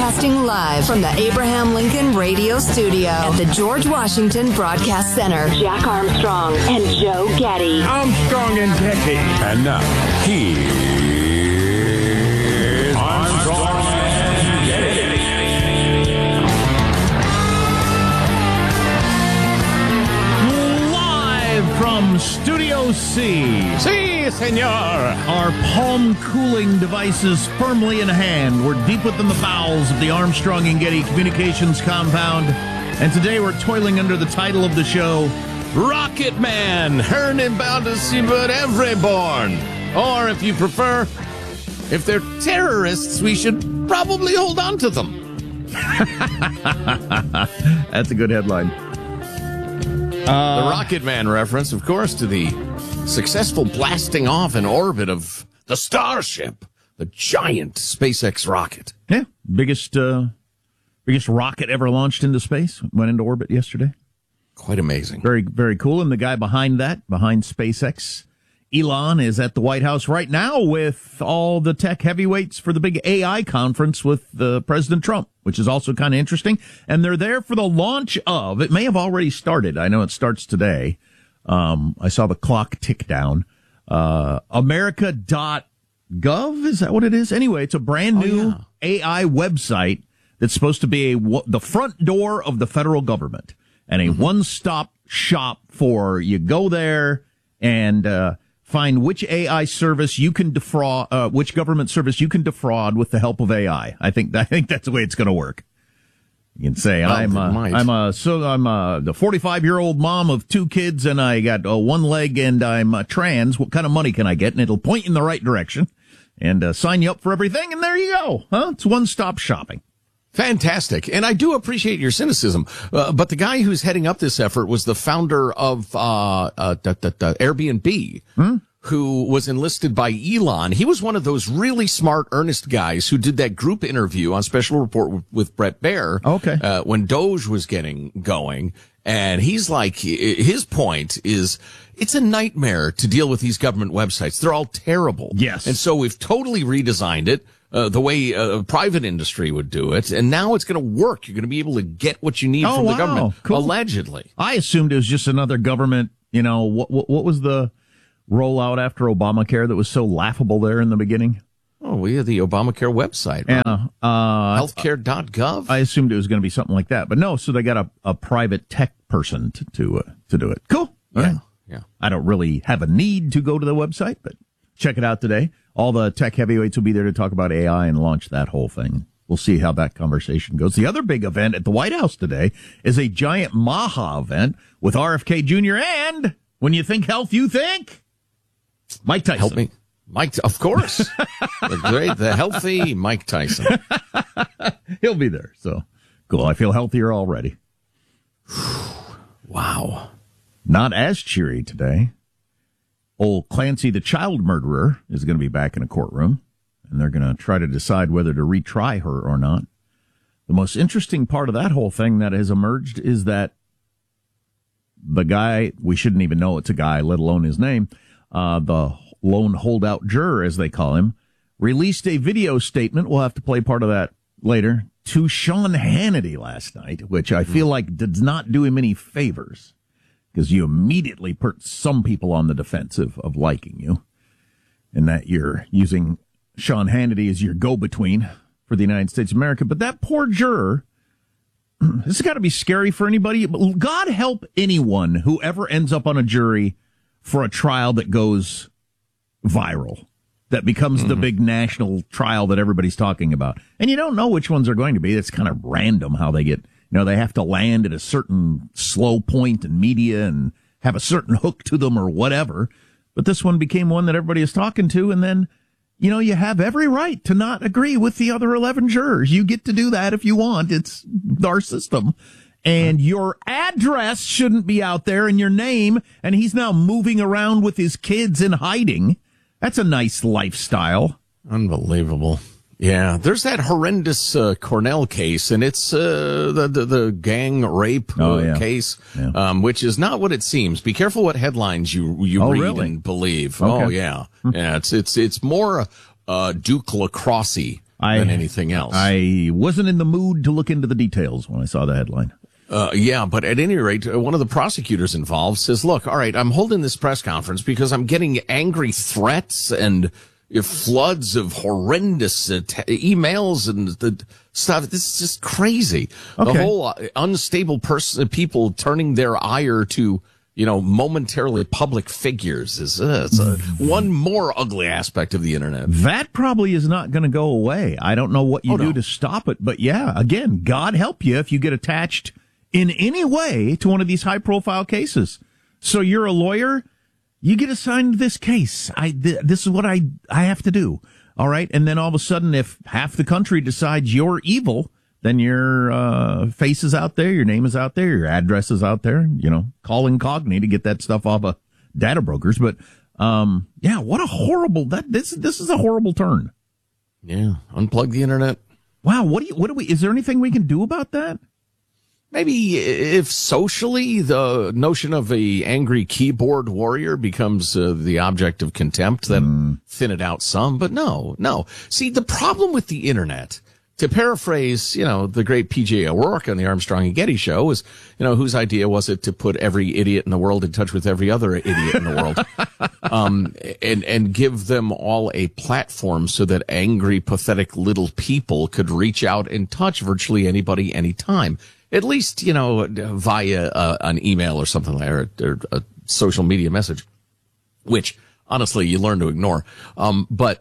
Broadcasting live from the Abraham Lincoln Radio Studio at the George Washington Broadcast Center. Jack Armstrong and Joe Getty. Armstrong and Getty. And now, here's Armstrong and Getty. Live from Studio C. Si, senor. Our palm cooling devices firmly in hand. We're deep within the bowels of the Armstrong and Getty Communications compound. And today we're toiling under the title of the show, Rocket Man, hearn about to see but every born. Or if you prefer, if they're terrorists, we should probably hold on to them. That's a good headline. The Rocket Man reference, of course, to the successful blasting off in orbit of the Starship, the giant SpaceX rocket. Yeah, biggest rocket ever launched into space. Went into orbit yesterday. Quite amazing. Very, very cool. And the guy behind SpaceX, Elon, is at the White House right now with all the tech heavyweights for the big AI conference with President Trump, which is also kind of interesting. And they're there for the launch of, it may have already started. I know it starts today. I saw the clock tick down. America.gov, is that what it is? Anyway, it's a brand new AI website that's supposed to be the front door of the federal government and a one-stop shop for you go there and find which AI service you can defraud, which government service you can defraud with the help of AI. I think that's the way it's going to work. You can say, I'm the 45-year-old mom of 2 kids and I got 1 leg and I'm trans. What kind of money can I get? And it'll point you in the right direction and sign you up for everything. And there you go. Huh? It's one-stop shopping. Fantastic. And I do appreciate your cynicism. But the guy who's heading up this effort was the founder of Airbnb. Who was enlisted by Elon. He was one of those really smart, earnest guys who did that group interview on Special Report with Bret Baier. Okay. When Doge was getting going. And he's like, his point is, it's a nightmare to deal with these government websites. They're all terrible. Yes. And so we've totally redesigned it. The way a private industry would do it, and now it's going to work. You're going to be able to get what you need from the government, cool. Allegedly. I assumed it was just another government, what was the rollout after Obamacare that was so laughable there in the beginning? Oh, we have the Obamacare website. Right? Yeah. Healthcare.gov. I assumed it was going to be something like that, but no, so they got a private tech person to do it. Cool. All right. Yeah. I don't really have a need to go to the website, but check it out today. All the tech heavyweights will be there to talk about AI and launch that whole thing. We'll see how that conversation goes. The other big event at the White House today is a giant Maha event with RFK Jr. and, when you think health, you think Mike Tyson. Help me. Mike, of course. the healthy Mike Tyson. He'll be there. So cool. I feel healthier already. Wow. Not as cheery today. Old Clancy, the child murderer, is going to be back in a courtroom, and they're going to try to decide whether to retry her or not. The most interesting part of that whole thing that has emerged is that the guy, we shouldn't even know it's a guy, let alone his name, the lone holdout juror, as they call him, released a video statement, we'll have to play part of that later, to Sean Hannity last night, which I feel like does not do him any favors. Because you immediately put some people on the defensive of liking you, and that you're using Sean Hannity as your go-between for the United States of America. But that poor juror, this has got to be scary for anybody. God help anyone who ever ends up on a jury for a trial that goes viral, that becomes the big national trial that everybody's talking about. And you don't know which ones are going to be. It's kind of random how they get. They have to land at a certain slow point in media and have a certain hook to them or whatever. But this one became one that everybody is talking to. And then, you have every right to not agree with the other 11 jurors. You get to do that if you want. It's our system. And your address shouldn't be out there and your name. And he's now moving around with his kids in hiding. That's a nice lifestyle. Unbelievable. Yeah, there's that horrendous Cornell case, and it's the gang rape case, which is not what it seems. Be careful what headlines you read really? And believe. Okay. Oh, yeah. Yeah, it's more Duke Lacrosse than anything else. I wasn't in the mood to look into the details when I saw the headline. Yeah, but at any rate, one of the prosecutors involved says, look, all right, I'm holding this press conference because I'm getting angry threats and floods of horrendous emails and the stuff. This is just crazy. Okay. The whole unstable people turning their ire to, momentarily public figures is one more ugly aspect of the internet. That probably is not going to go away. I don't know what you do to stop it, but yeah, again, God help you if you get attached in any way to one of these high-profile cases. So you're a lawyer, you get assigned this case. This is what I have to do. All right, and then all of a sudden, if half the country decides you're evil, then your face is out there, your name is out there, your address is out there. Call incognito to get that stuff off of data brokers. But what a horrible this is a horrible turn. Yeah, unplug the internet. Wow, what do we? Is there anything we can do about that? Maybe if socially the notion of a angry keyboard warrior becomes the object of contempt, then thin it out some. But no. See, the problem with the internet, to paraphrase, the great P.J. O'Rourke on the Armstrong and Getty show, was, whose idea was it to put every idiot in the world in touch with every other idiot in the world, and give them all a platform so that angry, pathetic little people could reach out and touch virtually anybody, anytime. At least, via an email or something like that, or a social media message, which honestly you learn to ignore. But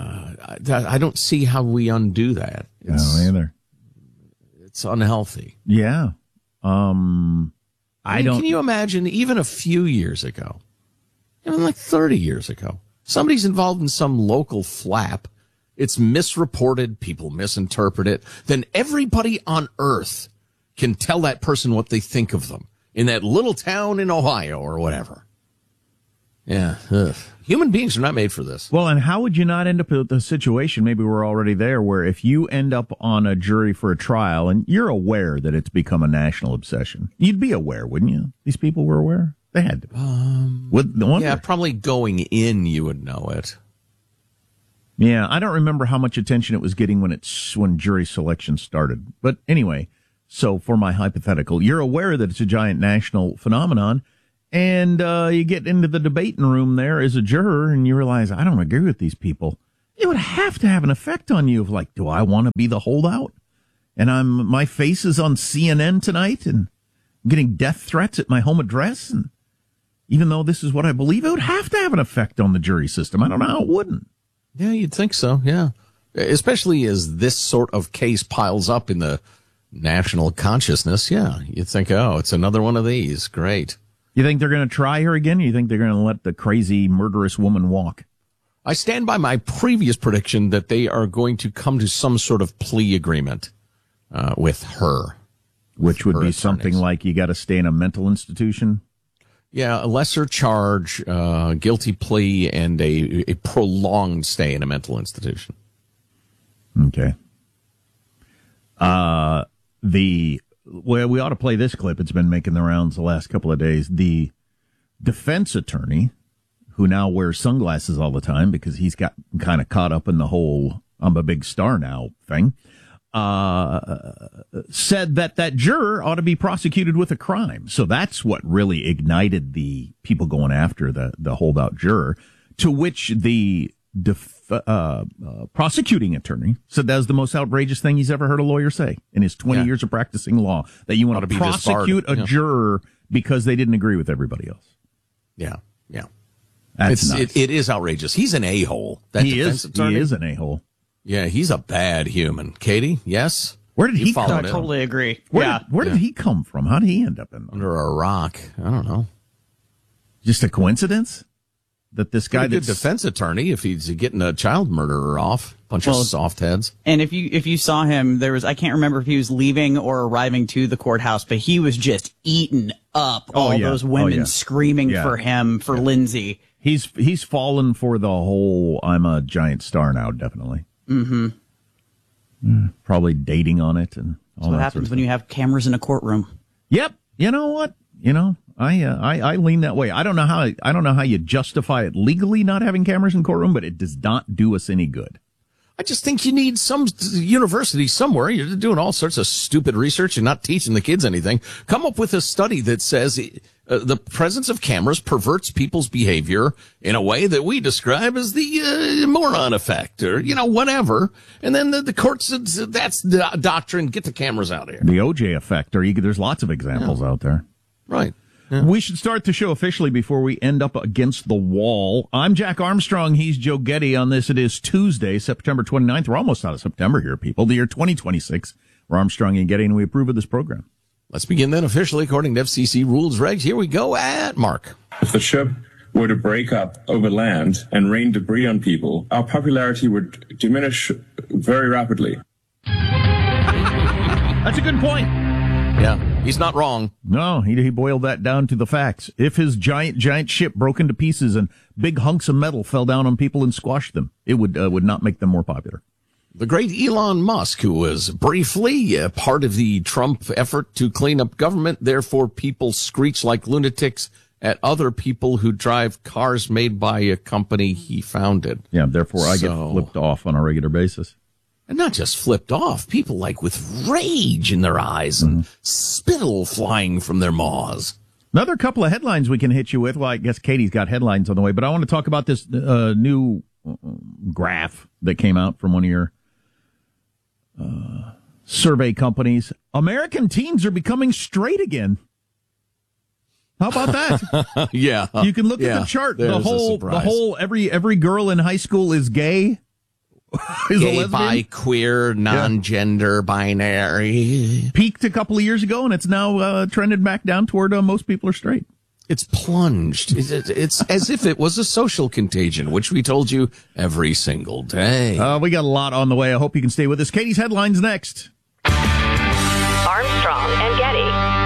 I don't see how we undo that. No, either. It's unhealthy. Yeah. Can you imagine even a few years ago, even like 30 years ago, somebody's involved in some local flap, it's misreported, people misinterpret it, then everybody on earth can tell that person what they think of them in that little town in Ohio or whatever. Yeah. Ugh. Human beings are not made for this. Well, and how would you not end up with a situation, maybe we're already there, where if you end up on a jury for a trial and you're aware that it's become a national obsession, you'd be aware, wouldn't you? These people were aware? They had to be. Yeah, probably going in you would know it. Yeah, I don't remember how much attention it was getting when jury selection started. But anyway, so for my hypothetical, you're aware that it's a giant national phenomenon, and you get into the debating room there as a juror, and you realize, I don't agree with these people. It would have to have an effect on you of like, do I want to be the holdout? And my face is on CNN tonight, and I'm getting death threats at my home address, and even though this is what I believe, it would have to have an effect on the jury system. I don't know how it wouldn't. Yeah, you'd think so, yeah. Especially as this sort of case piles up in the national consciousness, yeah. You'd think, it's another one of these. Great. You think they're going to try her again, or you think they're going to let the crazy, murderous woman walk? I stand by my previous prediction that they are going to come to some sort of plea agreement with her. Which would be something like you got to stay in a mental institution? Yeah, a lesser charge, guilty plea, and a prolonged stay in a mental institution. Okay. We ought to play this clip. It's been making the rounds the last couple of days. The defense attorney, who now wears sunglasses all the time because he's got kind of caught up in the whole I'm a big star now thing, said that juror ought to be prosecuted with a crime. So that's what really ignited the people going after the holdout juror, to which the prosecuting attorney said that was the most outrageous thing he's ever heard a lawyer say in his 20 years of practicing law, that you want to prosecute a juror because they didn't agree with everybody else. Yeah. That's nuts. It is outrageous. He's an a-hole. He is an a-hole. Yeah, he's a bad human. Katie, yes? Where did he come from? I totally agree. Where did he come from? How did he end up under a rock? I don't know. Just a coincidence that this guy, that's a good defense attorney, if he's getting a child murderer off, bunch of soft heads. And if you saw him, I can't remember if he was leaving or arriving to the courthouse, but he was just eating up those women screaming for him, for Lindsay. He's fallen for the whole I'm a giant star now, definitely. Mm-hmm. Probably dating on it and all that. That's what happens when you have cameras in a courtroom. Yep. You know what? I lean that way. I don't know how you justify it legally, not having cameras in courtroom, but it does not do us any good. I just think you need some university somewhere. You're doing all sorts of stupid research and not teaching the kids anything. Come up with a study that says the presence of cameras perverts people's behavior in a way that we describe as the moron effect, or, whatever. And then the courts, that's the doctrine. Get the cameras out of here. The OJ effect, or there's lots of examples out there. Right. Yeah. We should start the show officially before we end up against the wall. I'm Jack Armstrong. He's Joe Getty. On this, it is Tuesday, September 29th. We're almost out of September here, people. The year 2026. We're Armstrong and Getty, and we approve of this program. Let's begin then officially according to FCC rules regs. Here we go at Mark. If the ship were to break up over land and rain debris on people, our popularity would diminish very rapidly. That's a good point. Yeah, he's not wrong. No, he boiled that down to the facts. If his giant ship broke into pieces and big hunks of metal fell down on people and squashed them, it would not make them more popular. The great Elon Musk, who was briefly part of the Trump effort to clean up government, therefore people screech like lunatics at other people who drive cars made by a company he founded. Yeah, therefore I get flipped off on a regular basis. And not just flipped off, people like with rage in their eyes and spittle flying from their maws. Another couple of headlines we can hit you with. Well, I guess Katie's got headlines on the way, but I want to talk about this new graph that came out from one of your survey companies. American teens are becoming straight again. How about that? Yeah. You can look at the chart. The whole every girl in high school is gay. Gay, bi, queer, non-gender, binary. Peaked a couple of years ago, and it's now trended back down toward most people are straight. It's plunged. It's as if it was a social contagion, which we told you every single day. We got a lot on the way. I hope you can stay with us. Katie's headlines next. Armstrong and Getty.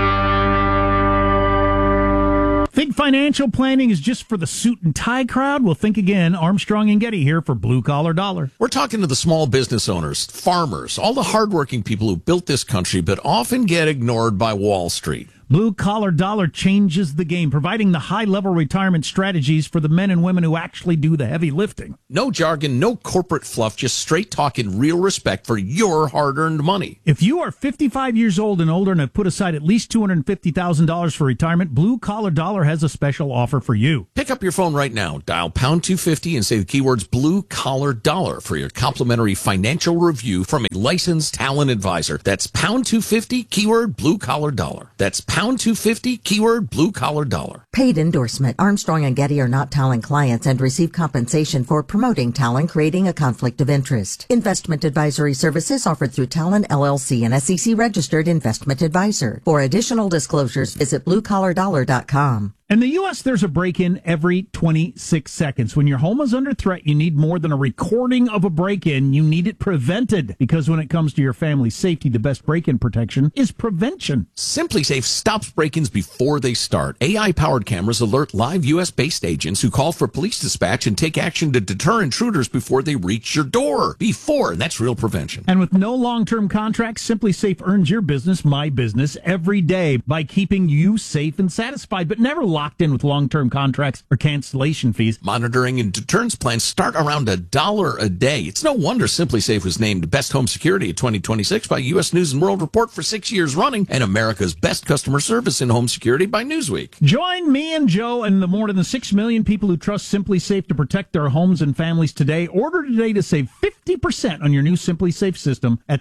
Think financial planning is just for the suit and tie crowd? Well, think again. Armstrong and Getty here for Blue Collar Dollar. We're talking to the small business owners, farmers, all the hardworking people who built this country, but often get ignored by Wall Street. Blue Collar Dollar changes the game, providing the high-level retirement strategies for the men and women who actually do the heavy lifting. No jargon, no corporate fluff, just straight talk and real respect for your hard-earned money. If you are 55 years old and older and have put aside at least $250,000 for retirement, Blue Collar Dollar has a special offer for you. Pick up your phone right now, dial pound 250 and say the keywords Blue Collar Dollar for your complimentary financial review from a licensed talent advisor. That's pound 250, keyword Blue Collar Dollar. That's pound 250, keyword Blue Collar Dollar. Paid endorsement. Armstrong and Getty are not Talon clients and receive compensation for promoting Talon, creating a conflict of interest. Investment advisory services offered through Talon LLC, an SEC registered investment advisor. For additional disclosures, visit bluecollardollar.com. In the U.S., there's a break-in every 26 seconds. When your home is under threat, you need more than a recording of a break-in. You need it prevented. Because when it comes to your family's safety, the best break-in protection is prevention. SimpliSafe stops break-ins before they start. AI-powered cameras alert live U.S.-based agents who call for police dispatch and take action to deter intruders before they reach your door. That's real prevention. And with no long-term contracts, SimpliSafe earns your business, my business, every day by keeping you safe and satisfied, but never locked in with long-term contracts or cancellation fees. Monitoring and deterrence plans start around $1 a day. It's no wonder SimpliSafe was named Best Home Security of 2026 by U.S. News & World Report for 6 years running, and America's Best Customer Service in Home Security by Newsweek. Join me and Joe and the more than 6 million people who trust SimpliSafe to protect their homes and families today. Order today to save 50% on your new SimpliSafe system at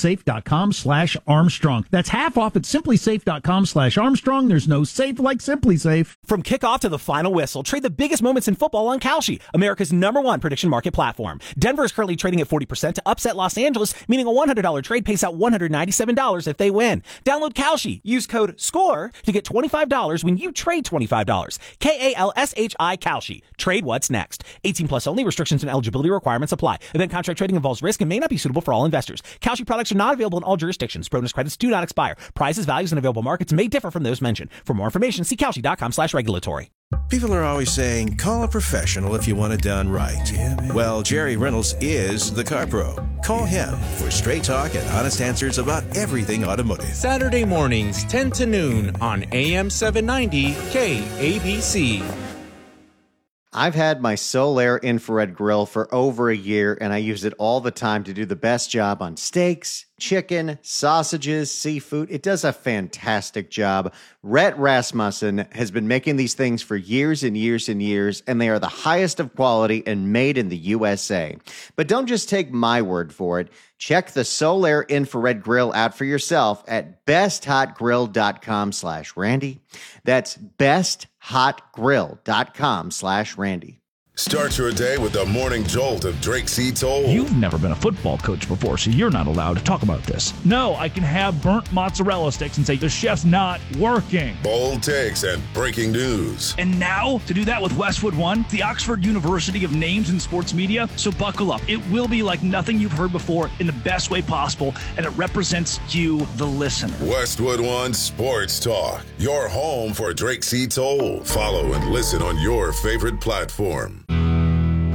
simplisafe.com/Armstrong. That's half off at simplisafe.com/Armstrong. There's no safe like SimpliSafe. From kickoff to the final whistle, trade the biggest moments in football on Kalshi, America's #1 prediction market platform. Denver is currently trading at 40% to upset Los Angeles, meaning a $100 trade pays out $197 if they win. Download Kalshi. Use code SCORE to get $25 when you trade $25. KALSHI Kalshi. Trade what's next. 18 plus only. Restrictions and eligibility requirements apply. Event contract trading involves risk and may not be suitable for all investors. Kalshi products are not available in all jurisdictions. Bonus credits do not expire. Prices, values, and available markets may differ from those mentioned. For more information, see Kalshi.com/regulatory. People are always saying, call a professional if you want it done right. Well, Jerry Reynolds is the car pro. Call him for straight talk and honest answers about everything automotive. Saturday mornings, 10 to noon on AM 790 KABC. I've had my Solaire infrared grill for over a year, and I use it all the time to do the best job on steaks, chicken, sausages, seafood. It does a fantastic job. Rhett Rasmussen has been making these things for years and years and years, and they are the highest of quality and made in the USA. But don't just take my word for it. Check the Solaire infrared grill out for yourself at besthotgrill.com/Randy. That's besthotgrill.com/Randy. Start your day with the morning jolt of Drake C. Toll. You've never been a football coach before, so you're not allowed to talk about this. No, I can have burnt mozzarella sticks and say the chef's not working. Bold takes and breaking news. And now, to do that with Westwood One, the Oxford University of names in sports media. So buckle up. It will be like nothing you've heard before in the best way possible, and it represents you, the listener. Westwood One Sports Talk, your home for Drake C. Toll. Follow and listen on your favorite platform.